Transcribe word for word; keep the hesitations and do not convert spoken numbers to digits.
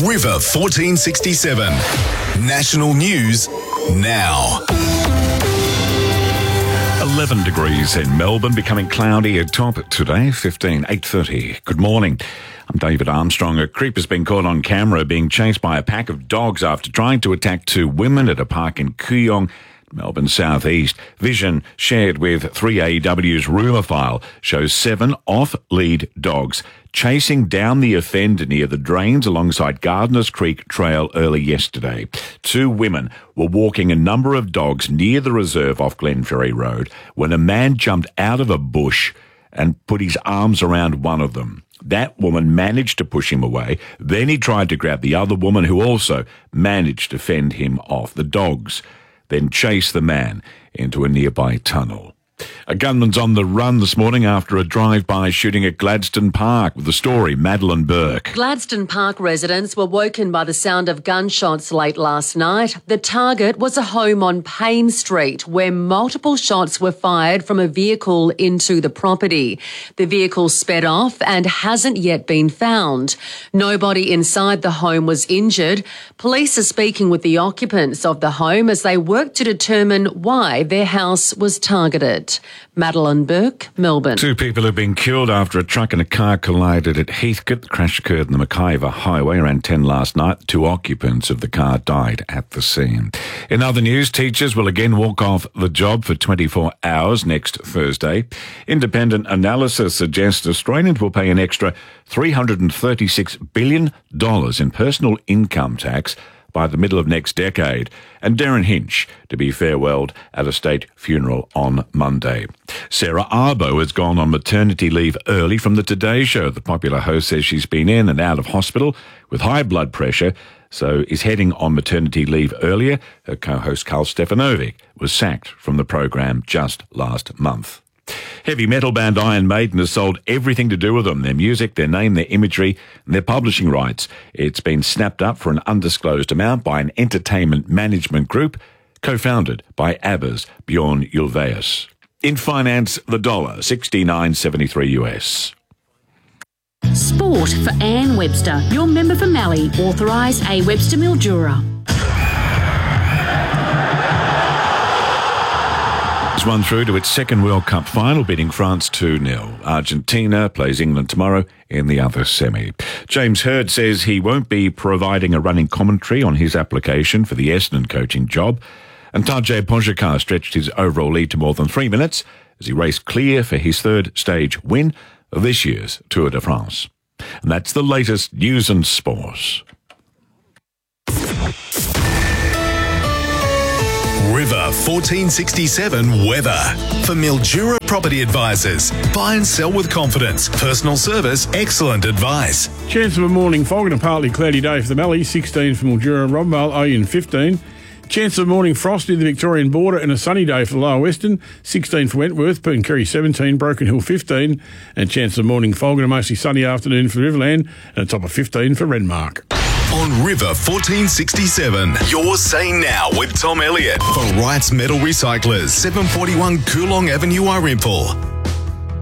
River fourteen sixty-seven. National news now. eleven degrees in Melbourne, becoming cloudy at top today, fifteen, eight thirty. Good morning. I'm David Armstrong. A creep has been caught on camera being chased by a pack of dogs after trying to attack two women at a park in Kooyong, Melbourne southeast. Vision shared with three A E W's rumour file shows seven off-lead dogs chasing down the offender near the drains alongside Gardeners Creek Trail early yesterday. Two women were walking a number of dogs near the reserve off Glenferrie Road when a man jumped out of a bush and put his arms around one of them. That woman managed to push him away. Then he tried to grab the other woman, who also managed to fend him off. The dogs then chased the man into a nearby tunnel. A gunman's on the run this morning after a drive-by shooting at Gladstone Park. With the story, Madeline Burke. Gladstone Park residents were woken by the sound of gunshots late last night. The target was a home on Payne Street, where multiple shots were fired from a vehicle into the property. The vehicle sped off and hasn't yet been found. Nobody inside the home was injured. Police are speaking with the occupants of the home as they work to determine why their house was targeted. Madeline Burke, Melbourne. Two people have been killed after a truck and a car collided at Heathcote. The crash occurred in the McIver Highway around ten last night. Two occupants of the car died at the scene. In other news, teachers will again walk off the job for twenty-four hours next Thursday. Independent analysis suggests Australians will pay an extra three hundred thirty-six billion dollars in personal income tax by the middle of next decade, and Darren Hinch to be farewelled at a state funeral on Monday. Sarah Arbo has gone on maternity leave early from the Today Show. The popular host says she's been in and out of hospital with high blood pressure, so is heading on maternity leave earlier. Her co-host Carl Stefanovic was sacked from the program just last month. Heavy metal band Iron Maiden has sold everything to do with them, their music, their name, their imagery, and their publishing rights. It's been snapped up for an undisclosed amount by an entertainment management group co-founded by ABBA's Bjorn Ulvaeus. In finance, the dollar, sixty-nine seventy-three U S. Sport for Anne Webster, your member for Mallee, authorised A Webster Mildura. Won through to its second World Cup final, beating France two nil. Argentina plays England tomorrow in the other semi. James Hird says he won't be providing a running commentary on his application for the Essendon coaching job. And Tadej Pogačar stretched his overall lead to more than three minutes as he raced clear for his third stage win of this year's Tour de France. And that's the latest news and sport. River fourteen sixty-seven weather. For Mildura Property Advisors. Buy and sell with confidence. Personal service, excellent advice. Chance of a morning fog and a partly cloudy day for the Mallee. sixteen for Mildura, Robbenvale, Oyen fifteen. Chance of morning frost near the Victorian border and a sunny day for the Lower Western. sixteen for Wentworth, Perth seventeen, Broken Hill fifteen. And chance of morning fog and a mostly sunny afternoon for Riverland and a top of fifteen for Renmark. On River fourteen sixty-seven, you're saying now with Tom Elliott for Wright's Metal Recyclers, seven forty-one Coolong Avenue, Irimple.